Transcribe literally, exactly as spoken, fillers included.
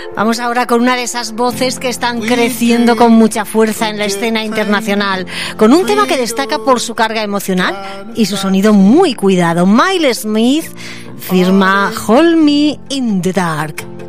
Vamos ahora con una de esas voces que están creciendo con mucha fuerza en la escena internacional, con un tema que destaca por su carga emocional y su sonido muy cuidado. Miles Smith firma Hold Me in the Dark.